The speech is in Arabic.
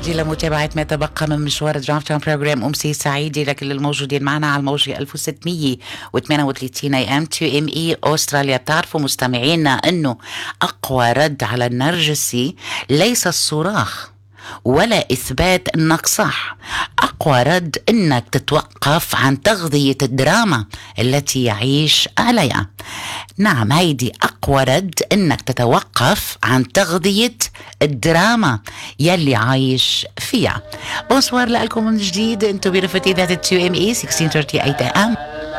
تعودي لمتابعة ما تبقى من مشوار درافت بروجرام أمسي سعيدة لكل الموجودين معنا على الموجة 1638 AM 2 ME أستراليا. بتعرفوا مستمعينا أنه أقوى رد على النرجسي ليس الصراخ ولا إثبات أنك صح. أقوى رد أنك تتوقف عن تغذية الدراما التي يعيش عليها. نعم، هيدي أقوى رد أنك تتوقف عن تغذية الدراما يلي عايش فيها. بونسوار لكم من جديد، انتو برفتي ذات 2 ME 1638 AM.